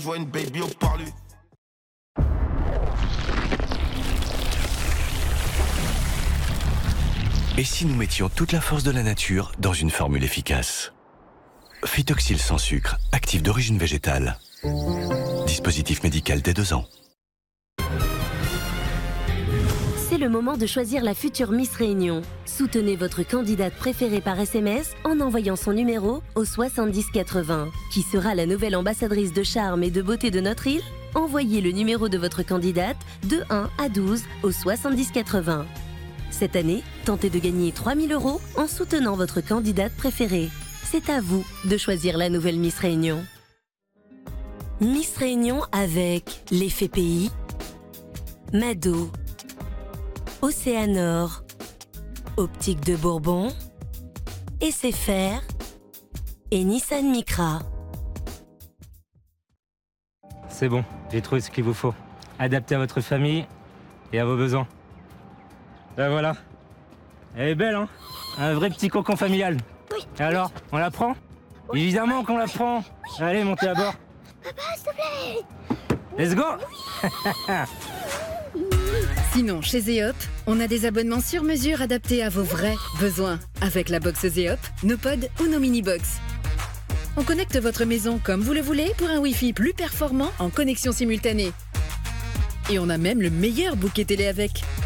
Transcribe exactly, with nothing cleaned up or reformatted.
Je vois une baby au parler. Et si nous mettions toute la force de la nature dans une formule efficace? Phytoxyl sans sucre, actif d'origine végétale. Dispositif médical dès deux ans. C'est le moment de choisir la future Miss Réunion. Soutenez votre candidate préférée par S M S en envoyant son numéro au soixante-dix quatre-vingts. Qui sera la nouvelle ambassadrice de charme et de beauté de notre île? Envoyez le numéro de votre candidate de un à douze au soixante-dix quatre-vingts. Cette année, tentez de gagner trois mille euros en soutenant votre candidate préférée. C'est à vous de choisir la nouvelle Miss Réunion. Miss Réunion avec l'effet pays, Mado, Océanor, Optique de Bourbon, S F R et Nissan Micra. C'est bon, j'ai trouvé ce qu'il vous faut. Adapté à votre famille et à vos besoins. Ben voilà. Elle est belle, hein? Un vrai petit cocon familial. Oui. Et alors, on la prend? Oui. Évidemment qu'on la prend. Oui. Allez, montez à bord. Papa, s'il te plaît. Let's go. Sinon, chez Zeop, on a des abonnements sur mesure adaptés à vos vrais besoins. Avec la box Zeop, nos pods ou nos mini-box. On connecte votre maison comme vous le voulez pour un Wi-Fi plus performant en connexion simultanée. Et on a même le meilleur bouquet télé avec.